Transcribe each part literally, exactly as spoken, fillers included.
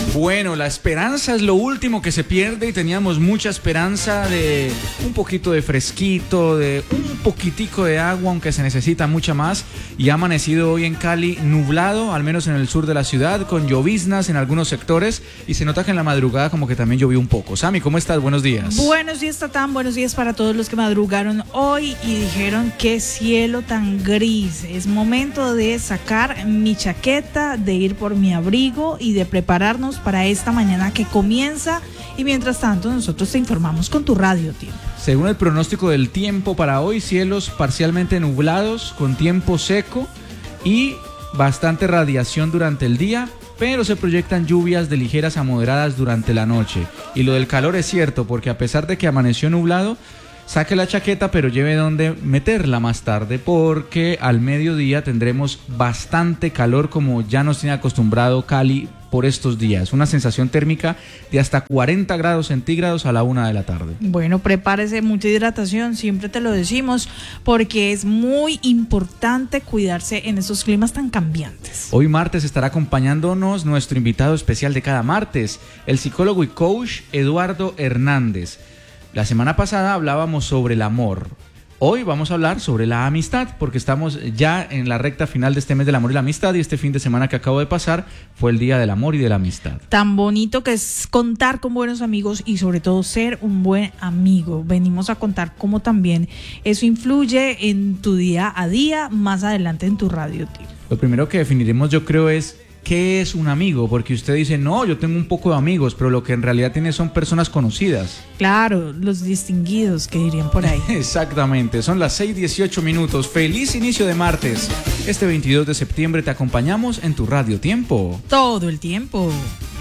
Bueno, la esperanza es lo último que se pierde y teníamos mucha esperanza de un poquito de fresquito, de un poquitico de agua, aunque se necesita mucha más. Y ha amanecido hoy en Cali nublado, al menos en el sur de la ciudad, con lloviznas en algunos sectores y se nota que en la madrugada como que también llovió un poco. Sami, ¿cómo estás? Buenos días. Buenos días, Tatán. Buenos días para todos los que madrugaron hoy y dijeron qué cielo tan gris. Es momento de sacar mi chaqueta, de ir por mi abrigo y de prepararnos para esta mañana que comienza. Y mientras tanto nosotros te informamos con tu Radio Tiempo. Según el pronóstico del tiempo para hoy, cielos parcialmente nublados con tiempo seco y bastante radiación durante el día, pero se proyectan lluvias de ligeras a moderadas durante la noche. Y lo del calor es cierto, porque a pesar de que amaneció nublado, saque la chaqueta, pero lleve donde meterla más tarde, porque al mediodía tendremos bastante calor como ya nos tiene acostumbrado Cali por estos días. Una sensación térmica de hasta cuarenta grados centígrados a la una de la tarde. Bueno, prepárese, mucha hidratación, siempre te lo decimos, porque es muy importante cuidarse en estos climas tan cambiantes. Hoy martes estará acompañándonos nuestro invitado especial de cada martes, el psicólogo y coach Eduardo Hernández. La semana pasada hablábamos sobre el amor. Hoy vamos a hablar sobre la amistad, porque estamos ya en la recta final de este mes del amor y la amistad, y este fin de semana que acabo de pasar fue el Día del Amor y de la Amistad. Tan bonito que es contar con buenos amigos y sobre todo ser un buen amigo. Venimos a contar cómo también eso influye en tu día a día, más adelante en tu Radio Tiempo. Lo primero que definiremos, yo creo, es ¿qué es un amigo? Porque usted dice, no, yo tengo un poco de amigos, pero lo que en realidad tiene son personas conocidas. Claro, los distinguidos que dirían por ahí. Exactamente, son las seis dieciocho minutos. Feliz inicio de martes. Este veintidós de septiembre te acompañamos en tu Radio Tiempo. Todo el tiempo.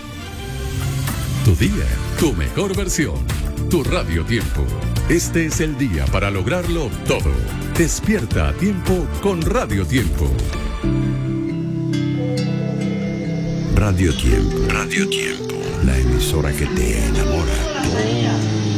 Tu día, tu mejor versión. Tu Radio Tiempo. Este es el día para lograrlo todo. Despierta a tiempo con Radio Tiempo. Radio Tiempo, Radio Tiempo, la emisora que te enamora.